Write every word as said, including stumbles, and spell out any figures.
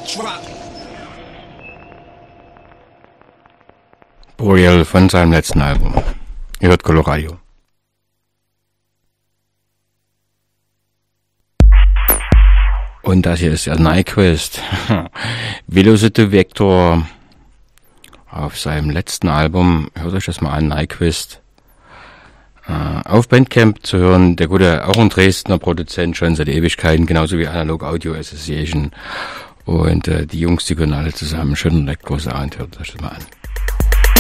Boreal von seinem letzten Album. Ihr hört Coloradio. Und das hier ist der Nyquist. Velocity Vector auf seinem letzten Album. Hört euch das mal an, Nyquist. Äh, auf Bandcamp zu hören. Der gute, auch ein Dresdner Produzent, schon seit Ewigkeiten, genauso wie Analog Audio Association. Und äh, die Jungs, die können alle zusammen schön Elektrosound. Hört euch das mal an.